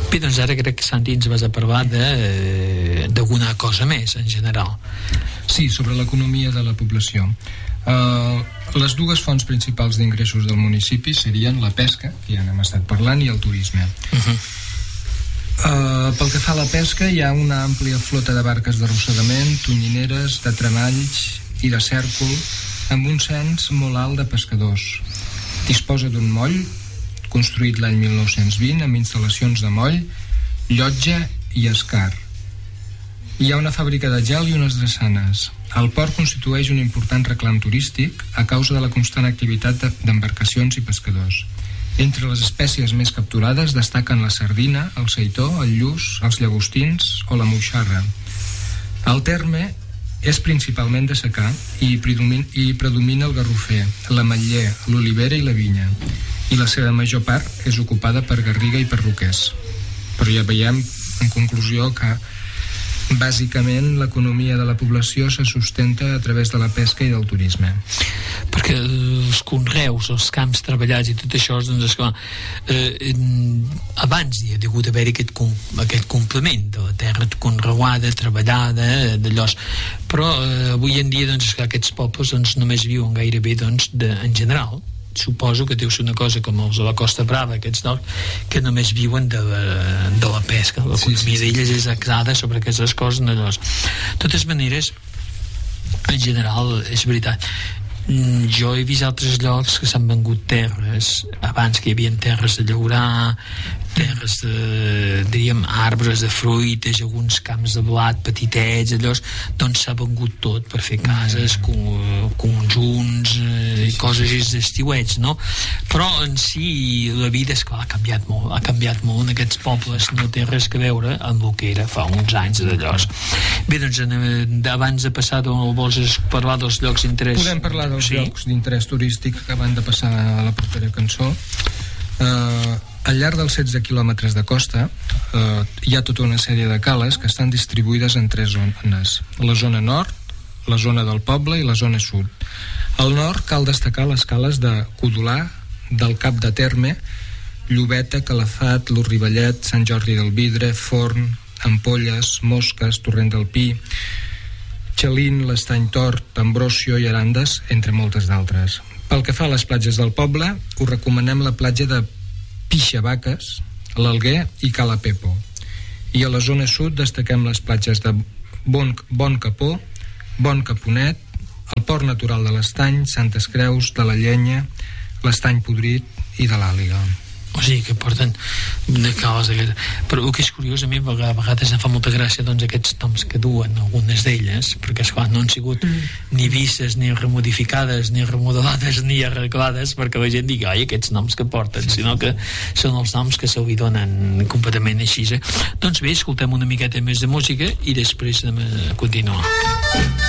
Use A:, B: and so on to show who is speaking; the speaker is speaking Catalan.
A: Bé, doncs ara crec que, Santi, ens vas a parlar d'alguna cosa més, en general.
B: Sí, sobre l'economia de la població. Les dues fonts principals d'ingressos del municipi serien la pesca, que ja n'hem estat parlant, i el turisme. Pel que fa a la pesca, hi ha una àmplia flota de barques d'arrossegament, tonyineres, de tremalls i de cèrcol, amb un cens molt alt de pescadors. Disposa d'un moll, construït l'any 1920, amb instal·lacions de moll, llotja i escar. Hi ha una fàbrica de gel i unes drassanes. El port constitueix un important reclam turístic a causa de la constant activitat d'embarcacions i pescadors. Entre les espècies més capturades destaquen la sardina, el seitó, el lluç, els llagostins o la moixarra. El terme és principalment de secà i predomina el garrofer, l'ametller, l'olivera i la vinya, i la seva major part és ocupada per garriga i per roquers. Però ja veiem, en conclusió, que bàsicament l'economia de la població se sustenta a través de la pesca i del turisme.
A: Perquè els conreus, els camps treballats i tot això, doncs esclar, abans hi ha hagut d'haver-hi aquest complement de la terra conreuada, treballada, d'allò, però avui en dia, doncs esclar, aquests pobles doncs només viuen gairebé, doncs, en general. Suposo que deu ser una cosa com els de la Costa Brava, aquests que només viuen de la pesca. L'economia d'elles és basada sobre aquestes coses. De totes maneres, en general, és veritat, jo he vist altres llocs que s'han vengut terres abans, que hi havia terres de llaurar, terres de, diríem, arbres de fruites, alguns camps de blat petitets, allò, doncs s'ha vengut tot per fer cases, conjunts i coses d'estiuets, no? Però en si la vida, esclar, ha canviat molt en aquests pobles, no té res a veure amb el que era fa uns anys d'allò. Bé, doncs abans de passar, vols parlar dels llocs d'interès?
B: Podem parlar dels llocs d'interès turístic que van de passar a la propera cançó. Al llarg dels 16 quilòmetres de costa hi ha tota una sèrie de cales que estan distribuïdes en 3 zones: la zona nord, la zona del poble i la zona sud. Al nord cal destacar les cales de Codolà, del Cap de Terme, Llobeta, Calafat, l'Orrivellet, Sant Jordi del Vidre, Forn, Ampolles, Mosques, Torrent del Pi, Xalín, l'Estany Tort, Ambrosio i Arandes, entre moltes d'altres. Pel que fa a les platges del poble, us recomanem la platja de Pixavaques, l'Alguer i Cala Pepo. I a la zona sud destaquem les platges de Bon Capó, Bon Caponet, el Port Natural de l'Estany, Santes Creus, de la Llenya, l'Estany Podrit i de l'Àliga.
A: O sigui que porten de cales però el que és curiós, a mi a vegades em fa molta gràcia, doncs, aquests noms que duen algunes d'elles, perquè esclar no han sigut ni vistes, ni remodificades, ni remodelades, ni arreglades perquè la gent digui, ai, aquests noms que porten, sinó que són els noms que se li donen completament així. Doncs bé, escoltem una miqueta més de música i després continuar.